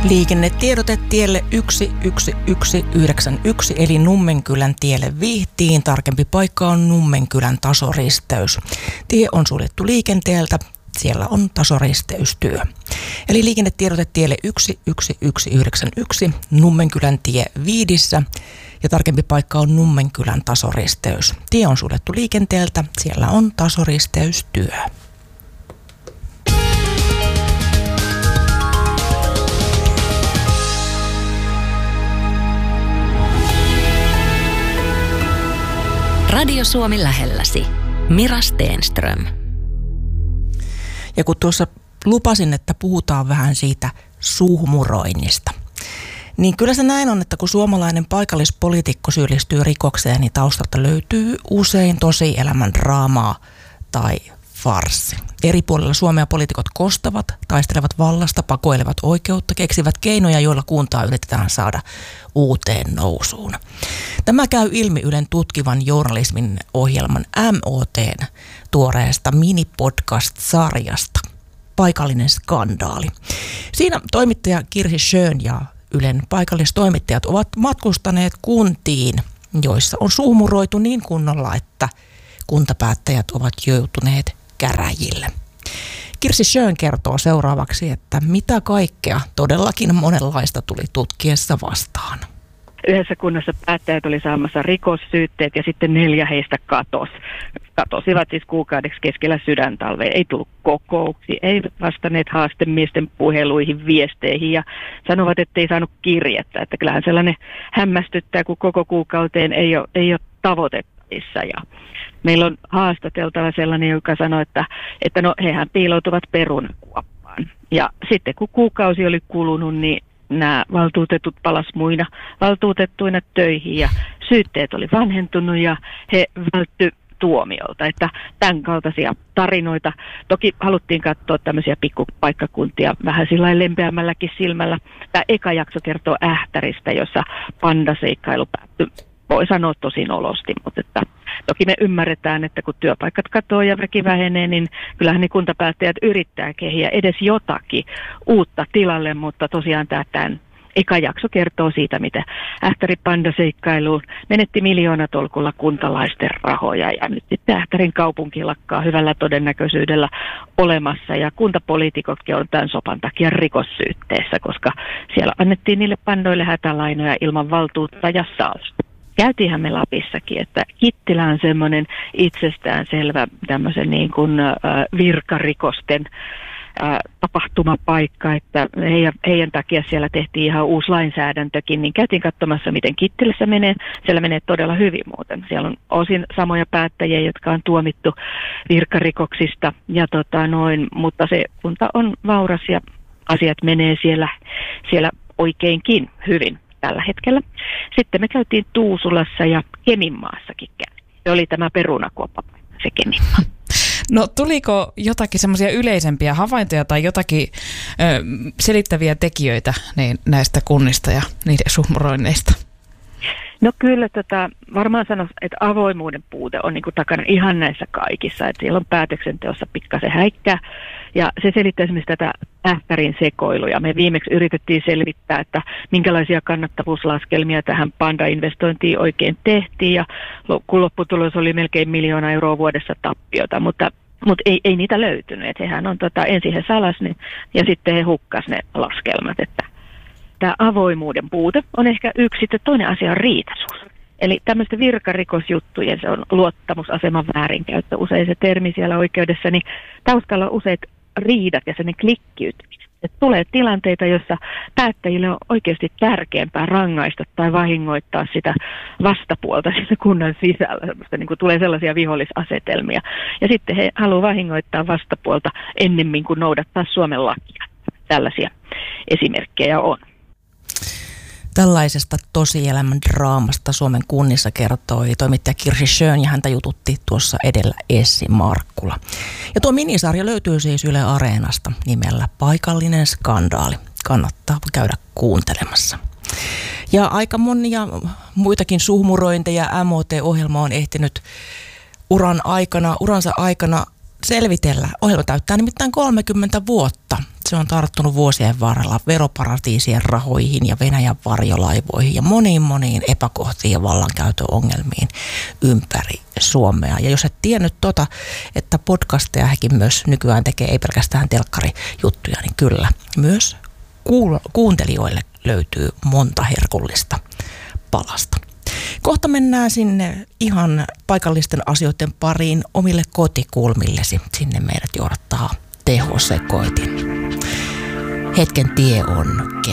Liikennetiedote tielle 11191 eli Nummenkylän tielle Vihtiin. Tarkempi paikka on Nummenkylän tasoristeys. Tie on suljettu liikenteeltä. Siellä on tasoristeystyö. Eli liikennetiedote tielle 11191 Nummenkylän tie Viidissä. Ja tarkempi paikka on Nummenkylän tasoristeys. Tie on suljettu liikenteeltä. Siellä on tasoristeystyö. Radio Suomi lähelläsi. Mira Stenström. Ja kun tuossa lupasin, että puhutaan vähän siitä suhmuroinnista, niin kyllä se näin on, että kun suomalainen paikallispoliitikko syyllistyy rikokseen, niin taustalta löytyy usein tosielämän draamaa tai farssi. Eri puolilla Suomea poliitikot kostavat, taistelevat vallasta, pakoilevat oikeutta, keksivät keinoja, joilla kuntaa yritetään saada uuteen nousuun. Tämä käy ilmi Ylen tutkivan journalismin ohjelman MOT:n tuoreesta minipodcast-sarjasta Paikallinen skandaali. Siinä toimittaja Kirsi Schön ja Ylen paikallistoimittajat ovat matkustaneet kuntiin, joissa on suhmuroitu niin kunnolla, että kuntapäättäjät ovat joutuneet käräjille. Kirsi Schön kertoo seuraavaksi, että mitä kaikkea todellakin monenlaista tuli tutkiessa vastaan. Yhdessä kunnassa päättäjät oli saamassa rikossyytteet ja sitten 4 heistä katosivat siis kuukaudeksi keskellä sydäntalvea. Ei tullut kokouksia, ei vastanneet haastemiesten puheluihin, viesteihin ja sanovat, että ei saanut kirjettä. Että kyllähän sellainen hämmästyttää, kun koko kuukauteen ei ole tavoitettavissa. Ja meillä on haastateltava sellainen, joka sanoi, että no hehän piiloutuvat perunakuoppaan. Ja sitten kun kuukausi oli kulunut, niin nämä valtuutetut palas muina valtuutettuina töihin ja syytteet oli vanhentunut ja he vältty tuomiolta. Että tämän kaltaisia tarinoita. Toki haluttiin katsoa tämmöisiä pikkupaikkakuntia vähän sillä lempeämmälläkin silmällä. Tämä eka jakso kertoo Ähtäristä, jossa pandaseikkailu päättyi. Voi sanoa tosi nolosti, mutta että toki me ymmärretään, että kun työpaikat katoaa ja väki vähenee, niin kyllähän ne kuntapäättäjät yrittää kehiä edes jotakin uutta tilalle, mutta tosiaan tämän eka jakso kertoo siitä, miten Ähtärin pandaseikkailuun menetti miljoonatolkulla kuntalaisten rahoja ja nyt sitten Ähtärin kaupunki lakkaa hyvällä todennäköisyydellä olemassa ja kuntapoliitikotkin on tämän sopan takia rikossyytteessä, koska siellä annettiin niille pandoille hätälainoja ilman valtuutta ja salsta. Käytiinhän me Lapissakin, että Kittilä on semmoinen itsestäänselvä tämmöisen niin kuin virkarikosten tapahtumapaikka, että heidän takia siellä tehtiin ihan uusi lainsäädäntökin, niin käytiin katsomassa, miten Kittilässä menee. Siellä menee todella hyvin muuten. Siellä on osin samoja päättäjiä, jotka on tuomittu virkarikoksista, ja mutta se kunta on vauras ja asiat menee siellä oikeinkin hyvin tällä hetkellä. Sitten me käytiin Tuusulassa ja Keminmaassakin käytiin. Se oli tämä perunakuoppa, se Keminmaa. No tuliko jotakin semmoisia yleisempiä havaintoja tai jotakin selittäviä tekijöitä näistä kunnista ja niiden suhmuroinneista? No kyllä varmaan sanoisin, että avoimuuden puute on niin kuin takana ihan näissä kaikissa. Että siellä on päätöksenteossa pikkasen häikkää. Ja se selittää esimerkiksi tätä Ähtärin sekoiluja. Me viimeksi yritettiin selvittää, että minkälaisia kannattavuuslaskelmia tähän Panda-investointiin oikein tehtiin. Ja kun lopputulos oli melkein 1 miljoonaa euroa vuodessa tappiota, mutta ei niitä löytynyt. Että hehän on ensin he salas ne ja sitten he hukkas ne laskelmat. Että tämä avoimuuden puute on ehkä yksi. Sitten toinen asia on riitaisuus. Eli tämmöisten virkarikosjuttujen, se on luottamusaseman väärinkäyttö, usein se termi siellä oikeudessa, niin taustalla on useat riidat ja sellainen klikkiytyminen. Että tulee tilanteita, jossa päättäjille on oikeasti tärkeämpää rangaista tai vahingoittaa sitä vastapuolta siinä kunnan sisällä. Niin kuin tulee sellaisia vihollisasetelmia. Ja sitten he haluaa vahingoittaa vastapuolta ennemmin kuin noudattaa Suomen lakia. Tällaisia esimerkkejä on. Tällaisesta tosielämän draamasta Suomen kunnissa kertoi toimittaja Kirsi Schön ja häntä jututti tuossa edellä Essi Markkula. Ja tuo minisarja löytyy siis Yle Areenasta nimellä Paikallinen skandaali. Kannattaa käydä kuuntelemassa. Ja aika monia muitakin suhmurointeja MOT-ohjelma on ehtinyt uransa aikana selvitellä. Ohjelma täyttää nimittäin 30 vuotta. Se on tarttunut vuosien varrella veroparatiisien rahoihin ja Venäjän varjolaivoihin ja moniin epäkohtiin ja vallankäytöongelmiin ympäri Suomea. Ja jos et tiennyt että podcasteja hekin myös nykyään tekee, ei pelkästään telkkarijuttuja, niin kyllä myös kuuntelijoille löytyy monta herkullista palasta. Kohta mennään sinne ihan paikallisten asioiden pariin omille kotikulmillesi. Sinne meidät johdattaa tehosekoitin. Hetken tie on